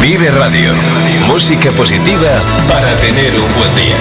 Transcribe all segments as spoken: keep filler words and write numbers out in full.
Vive Radio. Música positiva para tener un buen día.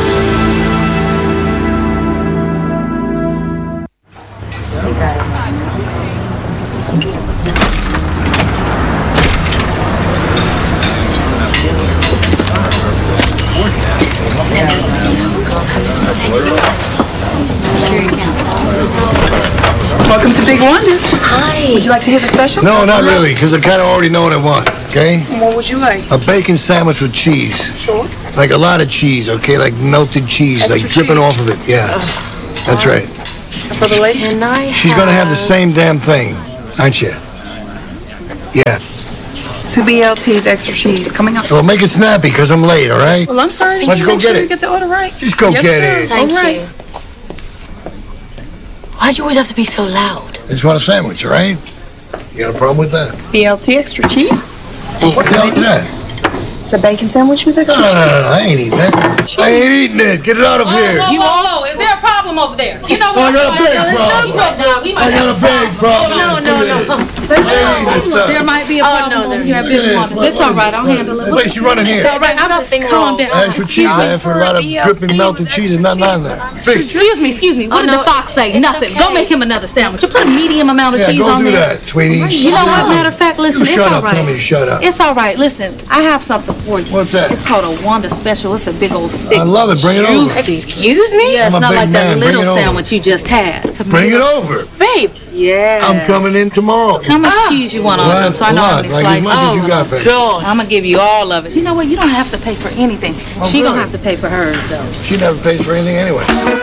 Welcome to Big Wonders. Hi. Would you like to hear the special? No, not really, because I kind of already know what I want, okay? What would you like? A bacon sandwich with cheese. Sure. Like a lot of cheese, okay? Like melted cheese, Extra like dripping cheese. off of it, yeah. That's right. For the lady? And I She's have... gonna have the same damn thing, aren't you? Yeah. Two B L Ts, extra cheese, coming up. Well, make it snappy, because I'm late, all right? Well, I'm sorry. Did Let's you go make get sure it. you get the order right? Just go Yes, get sir. it. Thank All right. you. Why'd you always have to be so loud? I just want a sandwich, all right? You got a problem with that? B L T, extra cheese. What the hell is that? It's a bacon sandwich with No, extra no, no, cheese. no, I ain't eating that. I ain't eating it. Get it out of here. Whoa, whoa, whoa, is there a problem over there? You know Oh, I what? got a big problem. Now, we I might got a big problem. No, no, no. There might be a problem no, over no. here at Big Yes, Wonders. what- It's all right, I'll handle it. It's like she's running here. It's all right, I'm nothing just, calm wrong. down. Extra cheese, I have for a lot of dripping melted cheese and nothing on there. Fix it. Excuse me, excuse me. What Oh, did no, the fox say? it's Nothing. Go okay. make him another sandwich. You put a medium amount of Yeah, cheese go on do there. that, sweetie. You know what? Matter of fact, listen, You it's shut all up. right. Tell me to shut up. It's all right. Listen, I have something for you. What's that? It's called a Wanda special. It's a big old thick. I love it. Bring it over. juicy- Excuse me? Yeah, it's I'm a not big like man. that Bring little it over. sandwich you just had. To Bring me. it over. Babe. Yeah. I'm coming in tomorrow. How much cheese you want on Lot, it, so I a know how lot, many like as slices? much as you got, baby. God. I'm gonna give you all of it. You know what? You don't have to pay for anything. Oh, she gonna good. have to pay for hers though. She never pays for anything anyway.